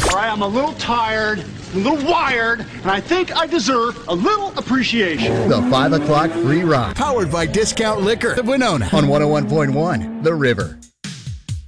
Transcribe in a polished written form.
All right, I'm a little tired, a little wired, and I think I deserve a little appreciation. The 5 o'clock free ride. Powered by Discount Liquor of Winona on 101.1 The River.